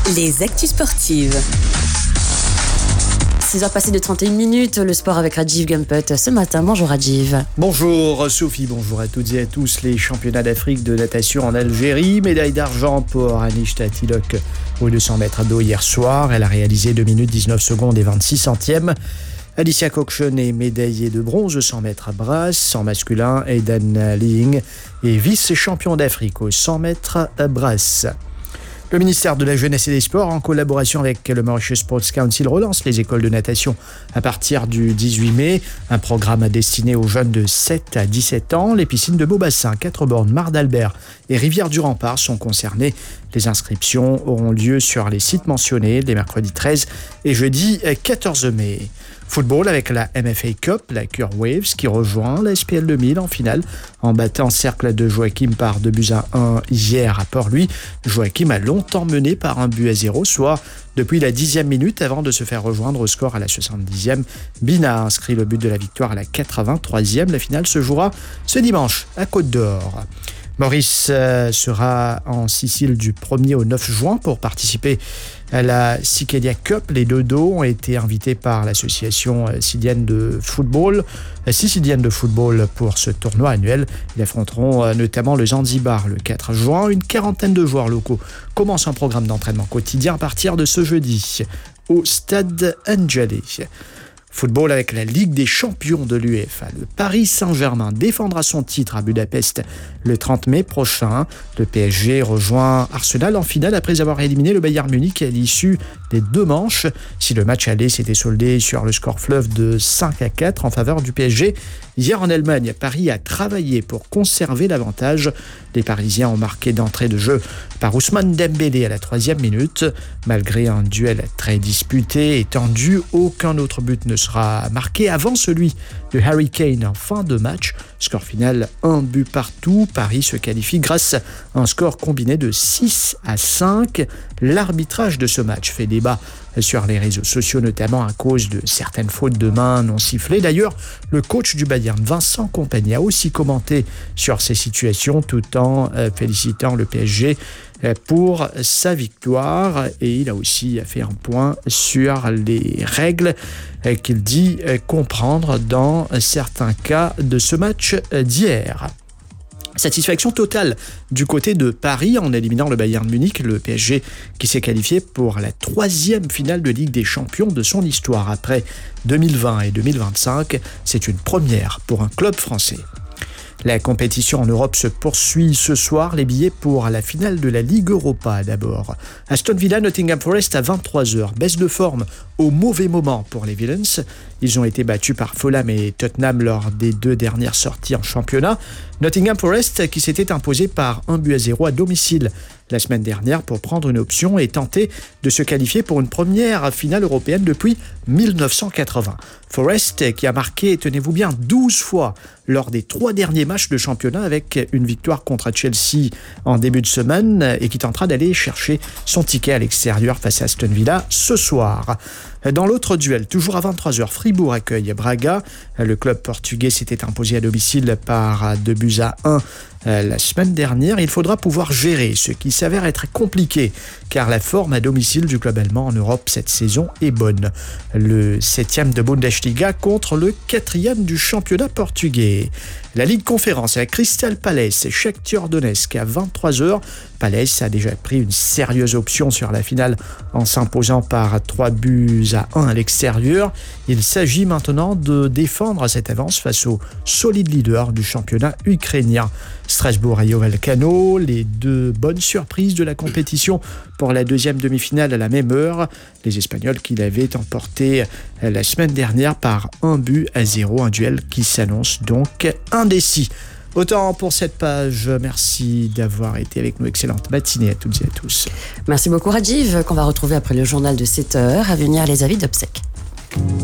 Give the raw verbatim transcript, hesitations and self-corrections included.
Les actus sportives. six heures passées de trente et une minutes, le sport avec Rajiv Gumput ce matin. Bonjour Rajiv. Bonjour Sophie, bonjour à toutes et à tous. Les championnats d'Afrique de natation en Algérie, médaille d'argent pour Anishta Tilok aux deux cents mètres d'eau hier soir. Elle a réalisé deux minutes dix-neuf secondes et vingt-six centièmes. Alicia Cockshon est médaillée de bronze aux cent mètres à brasse. En masculin, Aidan Ling est vice-champion d'Afrique aux cent mètres à brasse. Le ministère de la Jeunesse et des Sports, en collaboration avec le Mauritius Sports Council, relance les écoles de natation à partir du dix-huit mai. Un programme destiné aux jeunes de sept à dix-sept ans. Les piscines de Beaubassin, Quatre-Bornes, Mar d'Albert et Rivière-du-Rempart sont concernées. Les inscriptions auront lieu sur les sites mentionnés les mercredis treize et jeudi quatorze mai. Football avec la M F A Cup, la Cure Waves qui rejoint la S P L deux mille en finale en battant Cercle de Joachim par deux buts à un hier à Port-Louis. Joachim a longtemps mené par un but à zéro, soit depuis la dixième minute avant de se faire rejoindre au score à la soixante-dixième. Bina a inscrit le but de la victoire à la quatre-vingt-troisième. La finale se jouera ce dimanche à Côte d'Or. Maurice sera en Sicile du premier au neuf juin pour participer à la Sicilia Cup. Les dodos ont été invités par l'association sicilienne de football, sicilienne de football pour ce tournoi annuel. Ils affronteront notamment le Zanzibar le quatre juin. Une quarantaine de joueurs locaux commencent un programme d'entraînement quotidien à partir de ce jeudi au stade Angeli. Football avec la Ligue des champions de l'UEFA. Le Paris Saint-Germain défendra son titre à Budapest le trente mai prochain. Le P S G rejoint Arsenal en finale après avoir éliminé le Bayern Munich à l'issue des deux manches. Si le match aller s'était soldé sur le score fleuve de cinq à quatre en faveur du P S G, hier en Allemagne, Paris a travaillé pour conserver l'avantage. Les Parisiens ont marqué d'entrée de jeu par Ousmane Dembélé à la troisième minute. Malgré un duel très disputé et tendu, aucun autre but ne sera marqué avant celui de Harry Kane en fin de match. Score final, un but partout. Paris se qualifie grâce à un score combiné de six à cinq. L'arbitrage de ce match fait débat sur les réseaux sociaux, notamment à cause de certaines fautes de main non sifflées. D'ailleurs, le coach du Bayern, Vincent Kompany, a aussi commenté sur ces situations tout en félicitant le P S G pour sa victoire. Et il a aussi fait un point sur les règles qu'il dit comprendre dans certains cas de ce match d'hier. Satisfaction totale du côté de Paris en éliminant le Bayern Munich, le P S G qui s'est qualifié pour la troisième finale de Ligue des Champions de son histoire après deux mille vingt et deux mille vingt-cinq. C'est une première pour un club français. La compétition en Europe se poursuit ce soir. Les billets pour la finale de la Ligue Europa d'abord. Aston Villa, Nottingham Forest à vingt-trois heures. Baisse de forme au mauvais moment pour les Villains. Ils ont été battus par Fulham et Tottenham lors des deux dernières sorties en championnat. Nottingham Forest qui s'était imposé par un but à zéro à domicile la semaine dernière pour prendre une option et tenter de se qualifier pour une première finale européenne depuis dix-neuf cent quatre-vingts. Forest qui a marqué, tenez-vous bien, douze fois lors des trois derniers matchs de championnat avec une victoire contre Chelsea en début de semaine et qui tentera d'aller chercher son ticket à l'extérieur face à Aston Villa ce soir. Dans l'autre duel, toujours à vingt-trois heures, Fribourg accueille Braga. Le club portugais s'était imposé à domicile par deux buts à un la semaine dernière. Il faudra pouvoir gérer, ce qui s'avère être compliqué, car la forme à domicile du club allemand en Europe cette saison est bonne. Le septième de Bundesliga contre le quatrième du championnat portugais. La Ligue Conférence avec Crystal Palace et Shakhtar Donetsk à vingt-trois heures. Palace a déjà pris une sérieuse option sur la finale en s'imposant par trois buts à un à l'extérieur. Il s'agit maintenant de défendre cette avance face au solide leader du championnat ukrainien. Strasbourg et Vallecano, les deux bonnes surprises de la compétition pour la deuxième demi-finale à la même heure. Les Espagnols qui l'avaient emporté la semaine dernière par un but à zéro, un duel qui s'annonce donc indécis. Autant pour cette page, merci d'avoir été avec nous. Excellente matinée à toutes et à tous. Merci beaucoup Rajiv, qu'on va retrouver après le journal de sept heures. À venir les avis d'Obsèques.